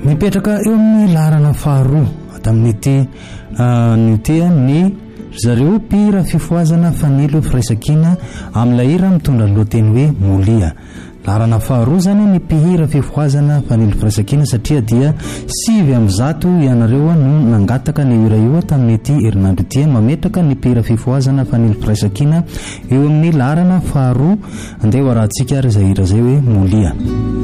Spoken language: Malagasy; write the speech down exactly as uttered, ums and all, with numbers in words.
mipetraka eo amin'ny laharana faharoa tamin'ity nyty ny zareo mpihira fifoazana fanilo firaisakina amin'ilay hira mitondra lohateny hoe molia. Laharana faharoa zany ny mpihira fifoazana fanilo firaisakina satria dia sivy amin'ny zato ianareo no nangataka ny hira io tamin'ity herinandro ity mametraka ny mpihira fifoazana fanilo firaisakina eo amin'ny laharana faharoa. Andeha ho arahantsika ary izay hira zay hoe molia.